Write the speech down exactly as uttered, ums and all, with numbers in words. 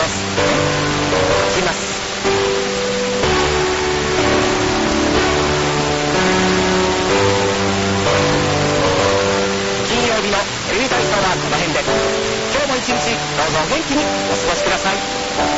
ますね。行きます。金曜日のテレビ体操はこの辺で、今日も一日どうぞ元気にお過ごしください。